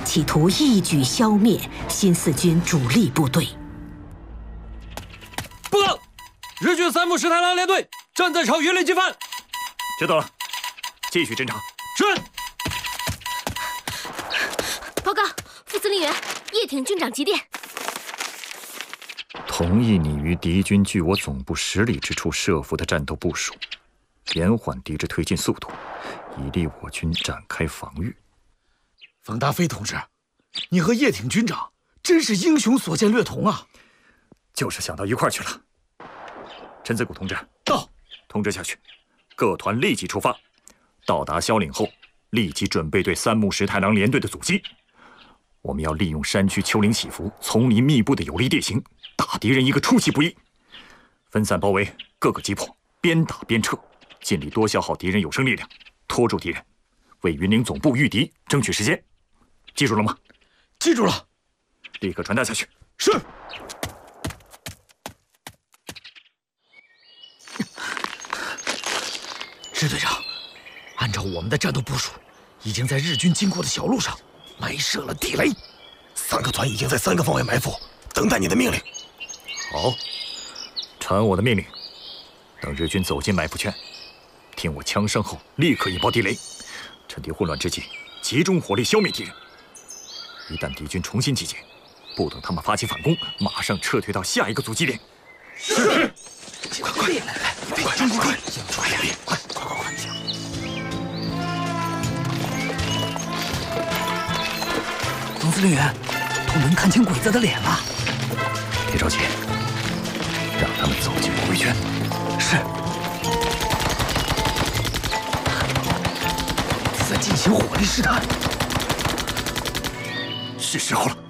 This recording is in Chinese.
企图一举消灭新四军主力部队。 报告，日军三木石太郎联队正在朝榆林进犯。 知道了，继续侦查。 是。 报告，副司令员，叶挺军长急电。 同意你于敌军距我总部10里之处设伏的战斗部署，延缓敌之推进速度，以利我军展开防御。 冯达飞同志，你和叶挺军长真是英雄所见略同啊！ 就是想到一块儿去了。陈自古同志到， 通知下去，各团立即出发，到达萧岭后，立即准备对三木石太郎联队的阻击。我们要利用山区丘陵起伏、丛林密布的有利地形，打敌人一个出其不意。分散包围，各个击破，边打边撤，尽力多消耗敌人有生力量，拖住敌人，为云岭总部御敌争取时间。记住了吗？ 记住了， 立刻传达下去。 是。支队长，按照我们的战斗部署，已经在日军经过的小路上埋设了地雷，3个团已经在3个方位埋伏，等待你的命令。 好，传我的命令，等日军走进埋伏圈，听我枪声后立刻引爆地雷，趁敌混乱之际，集中火力消灭敌人。一旦敌军重新集结，不等他们发起反攻，马上撤退到下一个阻击点。 是。快快来，快！抓呀！快！ 总司令员，我能看清鬼子的脸了。 别着急，让他们走进包围圈。 是。 在进行火力试探。 是时候了。